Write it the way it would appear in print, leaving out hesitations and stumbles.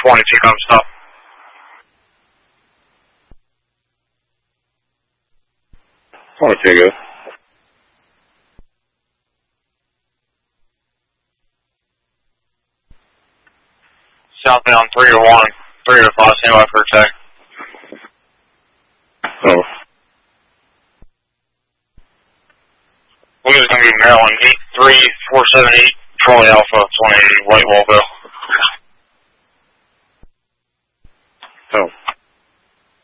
20, take off, stop. Okay, good. Southbound 3 to 1, 3 to 5, stand by for attack. Oh. We're going to be Maryland, 83478, Trolley Alpha, 2080, White Wallville.